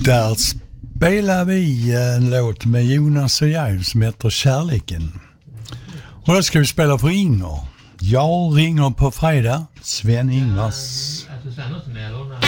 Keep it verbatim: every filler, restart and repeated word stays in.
Där spelar vi en låt med Jonas och jag som heter Kärleken. Och då ska vi spela för Inger. Jag ringer på fredag. Sven Ingvars. Alltså Sven och Sven